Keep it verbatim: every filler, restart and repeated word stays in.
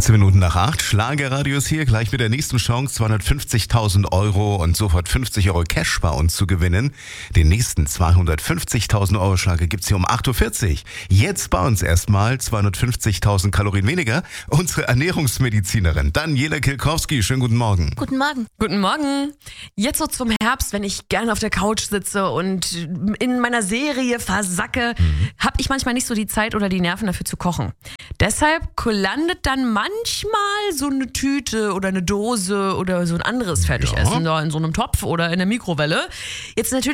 achtzehn Minuten nach acht. Schlagerradio ist hier, gleich mit der nächsten Chance, zweihundertfünfzigtausend Euro und sofort fünfzig Euro Cash bei uns zu gewinnen. Den nächsten zweihundertfünfzigtausend Euro Schlager gibt's hier um acht Uhr vierzig. Jetzt bei uns erstmal zweihundertfünfzigtausend Kalorien weniger. Unsere Ernährungsmedizinerin Daniela Kilkowski. Schönen guten Morgen. Guten Morgen. Guten Morgen. Jetzt so zum Herbst, wenn ich gerne auf der Couch sitze und in meiner Serie versacke, mhm. habe ich manchmal nicht so die Zeit oder die Nerven dafür zu kochen. Deshalb landet dann manchmal so eine Tüte oder eine Dose oder so ein anderes Fertigessen ja. da in so einem Topf oder in der Mikrowelle. Jetzt natürlich